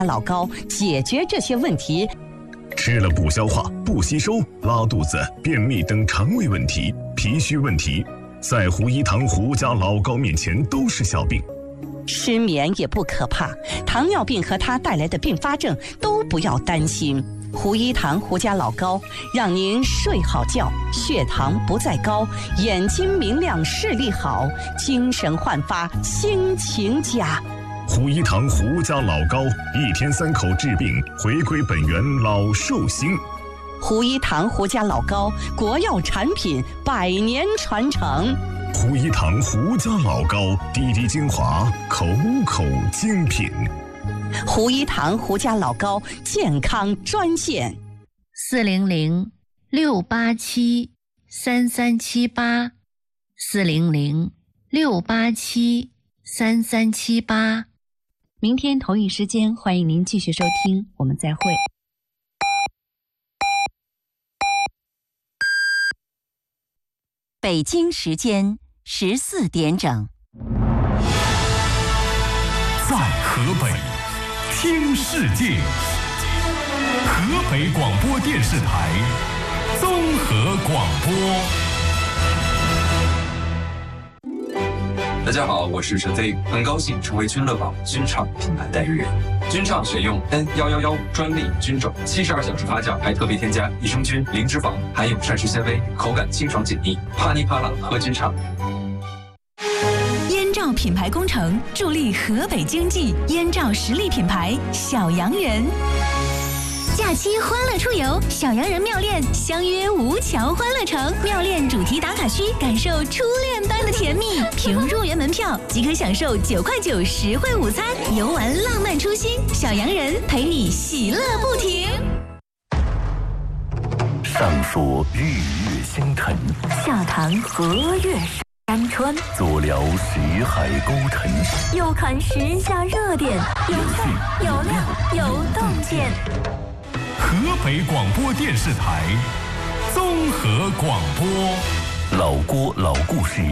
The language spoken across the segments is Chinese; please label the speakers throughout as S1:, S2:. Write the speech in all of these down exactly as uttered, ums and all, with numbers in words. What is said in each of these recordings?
S1: 老高解决这些问题。
S2: 吃了不消化、不吸收、拉肚子、便秘等肠胃问题、脾虚问题，在胡一堂胡家老高面前都是小病。
S1: 失眠也不可怕，糖尿病和它带来的并发症都不要担心。胡一堂胡家老高让您睡好觉，血糖不再高，眼睛明亮，视力好，精神焕发，心情佳。
S2: 胡一堂胡家老高，一天三口治病，回归本源老寿星。
S1: 胡一堂胡家老高，国药产品，百年传承。
S2: 胡一堂胡家老高，滴滴精华，口口精品。
S1: 胡一堂胡家老高健康专线：
S3: 四零零六八七三三七八，四零零六八七三三七八。
S1: 明天同一时间，欢迎您继续收听，我们再会。北京时间十四点整。
S4: 在河北听世界，河北广播电视台综合广播。
S5: 大家好，我是陈飞，很高兴成为君乐宝君畅品牌代言人。君畅选用 N 一一一专利菌种，七十二小时发酵，还特别添加益生菌、零脂肪，含有膳食纤维，口感清爽紧密，啪哩啪啦喝君畅。
S6: 燕赵品牌工程助力河北经济，燕赵实力品牌小洋人。假期欢乐出游，小洋人妙恋相约吴桥欢乐城，妙恋主题打卡区，感受初恋般的甜蜜。凭入园门票即可享受九块九实惠午餐，游玩浪漫初心，小洋人陪你喜乐不停。
S4: 上说日月星辰，
S6: 下谈河岳山川，
S4: 左聊识海沟沉，
S6: 右看时下热点，有趣有料有洞见。
S4: 河北广播电视台综合广播，老郭老故事。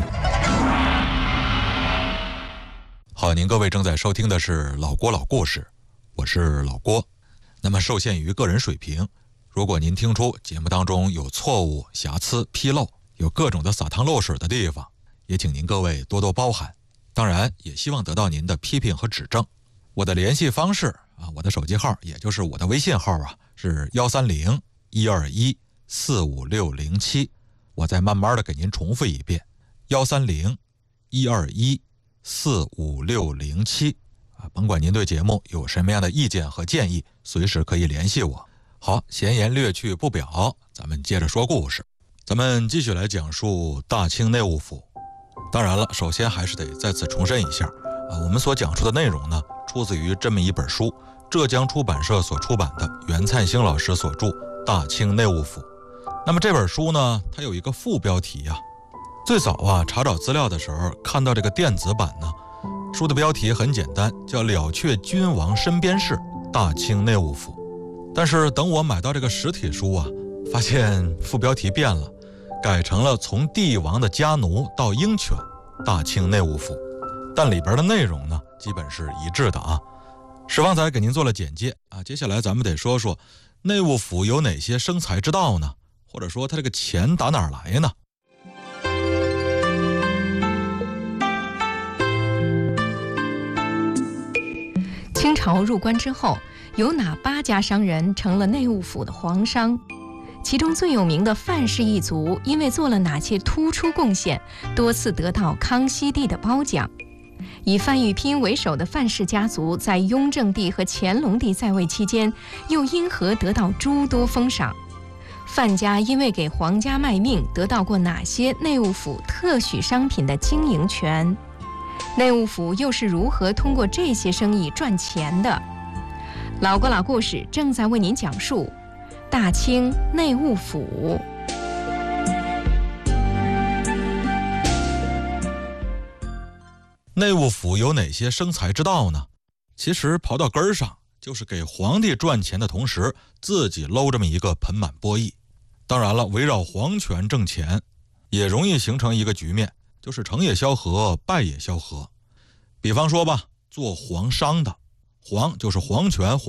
S7: 好，您各位正在收听的是老郭老故事，我是老郭。那么受限于个人水平，如果您听出节目当中有错误、瑕疵、纰漏，有各种的洒汤漏水的地方，也请您各位多多包涵。当然也希望得到您的批评和指正。我的联系方式啊，我的手机号也就是我的微信号啊，是幺三零一二一四五六零七。我再慢慢的给您重复一遍，幺三零一二一四五六零七啊，甭管您对节目有什么样的意见和建议，随时可以联系我。好，闲言略去不表，咱们接着说故事。咱们继续来讲述大清内务府。当然了，首先还是得再次重申一下啊，我们所讲述的内容呢，出自于这么一本书，浙江出版社所出版的袁灿星老师所著《大清内务府》。那么这本书呢，它有一个副标题啊。最早啊，查找资料的时候看到这个电子版呢，书的标题很简单，叫《了却君王身边事：大清内务府》。但是等我买到这个实体书啊，发现副标题变了，改成了从帝王的家奴到鹰犬，大清内务府。但里边的内容呢，基本是一致的啊。史旺仔给您做了简介啊，接下来咱们得说说内务府有哪些生财之道呢？或者说他这个钱打哪儿来呢？
S8: 清朝入关之后，有哪八家商人成了内务府的皇商？其中最有名的范氏一族，因为做了哪些突出贡献，多次得到康熙帝的褒奖。以范玉娉为首的范氏家族，在雍正帝和乾隆帝在位期间，又因何得到诸多封赏？范家因为给皇家卖命，得到过哪些内务府特许商品的经营权？内务府又是如何通过这些生意赚钱的？老郭老故事正在为您讲述大清内务府。
S7: 内务府有哪些生财之道呢？其实刨到根儿上，就是给皇帝赚钱的同时，自己搂这么一个盆满钵溢。当然了，围绕皇权挣钱，也容易形成一个局面，就是成也萧何，败也萧何。比方说吧，做皇商的， 皇就是皇权。